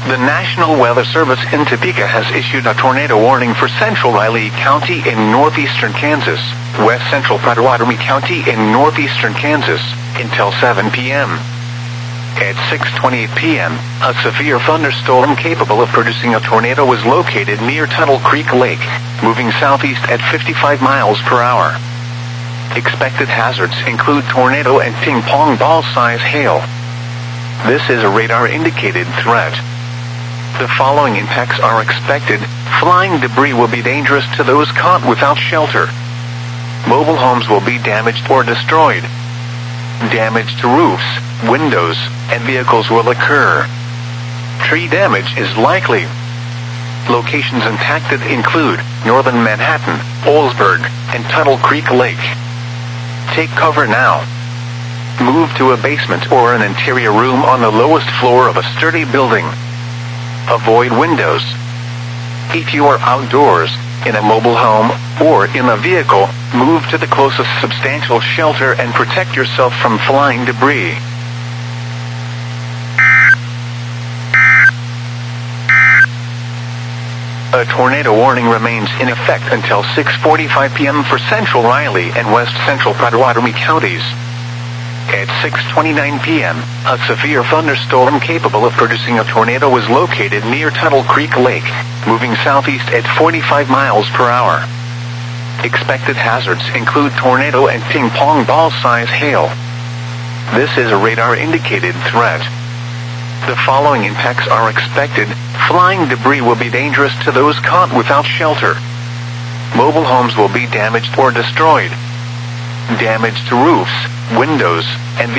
The National Weather Service in Topeka has issued a tornado warning for central Riley County in northeastern Kansas, west central Pottawatomie County in northeastern Kansas, until 7 p.m. At 6:28 p.m., a severe thunderstorm capable of producing a tornado was located near Tuttle Creek Lake, moving southeast at 55 miles per hour. Expected hazards include tornado and ping-pong ball-size hail. This is a radar-indicated threat. The following impacts are expected. Flying debris will be dangerous to those caught without shelter. Mobile homes will be damaged or destroyed. Damage to roofs, windows, and vehicles will occur. Tree damage is likely. Locations impacted include northern Manhattan, Oldsburg, and Tuttle Creek Lake. Take cover now. Move to a basement or an interior room on the lowest floor of a sturdy building. Avoid windows. If you are outdoors, in a mobile home, or in a vehicle, move to the closest substantial shelter and protect yourself from flying debris. A tornado warning remains in effect until 6:45 p.m. for central Riley and west central Pottawatomie counties. At 6:29 p.m., a severe thunderstorm capable of producing a tornado was located near Tuttle Creek Lake, moving southeast at 45 miles per hour. Expected hazards include tornado and ping-pong ball-size hail. This is a radar-indicated threat. The following impacts are expected. Flying debris will be dangerous to those caught without shelter. Mobile homes will be damaged or destroyed. Damage to roofs, windows, and vehicles